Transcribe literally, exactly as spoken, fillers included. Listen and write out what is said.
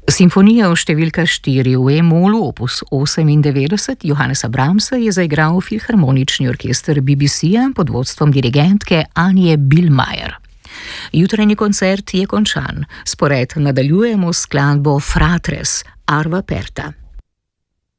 Simfonija številka štiri v E-molu opus osemindevetdeset Johanesa Brahmsa je zaigral Filharmonični orkester B B C-ja pod vodstvom dirigentke Anje Billmeier. Jutranji koncert je končan. Spored nadaljujemo s skladbo Fratres, Arva Perta.